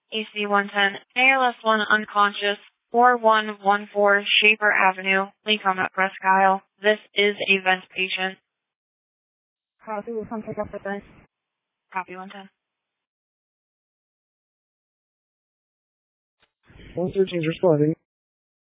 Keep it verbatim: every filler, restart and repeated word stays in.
A C one ten, A L S one unconscious, four one one four Shaper Avenue, Lecom Presque Isle. This is a vent patient. Copy, we'll come pick up the vent. Copy one ten. one thirteen's responding.